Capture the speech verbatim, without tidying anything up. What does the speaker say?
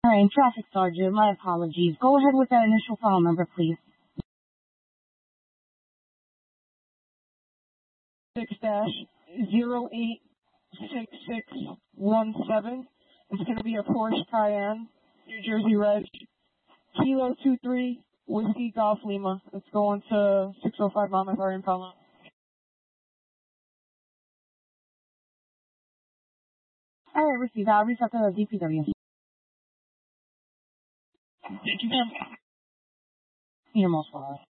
Alright, traffic sergeant, my apologies. Go ahead with that initial file number, please. Six dash zero eight six six one seven. It's going to be a Porsche Cayenne, New Jersey Reg, Kilo two three Whiskey Golf Lima. It's going to six oh five Monmouth Art Impala. Alright, received. I'll reach out to the D P W. Did you have You're most welcome.